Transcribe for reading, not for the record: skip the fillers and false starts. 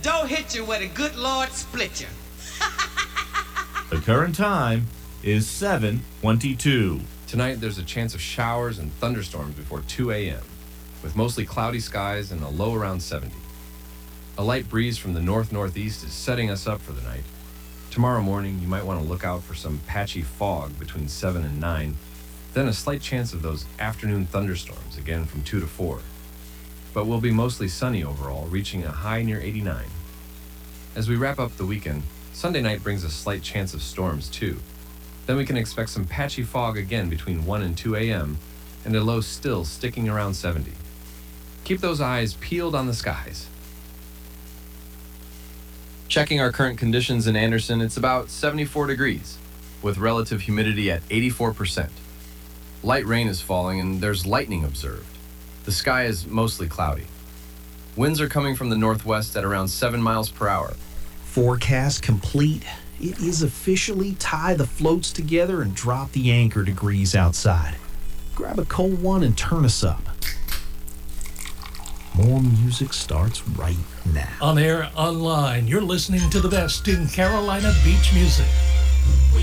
door hit you where the good Lord split you. The current time is 7:22. Tonight, there's a chance of showers and thunderstorms before 2 a.m., with mostly cloudy skies and a low around 70. A light breeze from the north-northeast is setting us up for the night. Tomorrow morning, you might want to look out for some patchy fog between 7 and 9, then a slight chance of those afternoon thunderstorms again from 2 to 4. But we'll be mostly sunny overall, reaching a high near 89. As we wrap up the weekend, Sunday night brings a slight chance of storms too. Then we can expect some patchy fog again between 1 and 2 a.m., and a low still sticking around 70. Keep those eyes peeled on the skies. Checking our current conditions in Anderson, it's about 74 degrees, with relative humidity at 84%. Light rain is falling and there's lightning observed. The sky is mostly cloudy. Winds are coming from the northwest at around 7 miles per hour. Forecast complete. It is officially tie the floats together and drop the anchor degrees outside. Grab a cold one and turn us up. More music starts right now. On air, online, you're listening to the best in Carolina beach music.